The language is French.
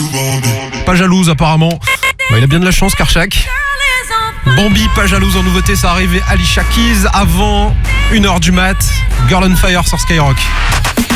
Pas jalouse apparemment. Bah, il a bien de la chance, Karchak. Bambi, pas jalouse en nouveauté, ça arrive. Alicia Keys avant 1h du mat. Girl on Fire sur Skyrock.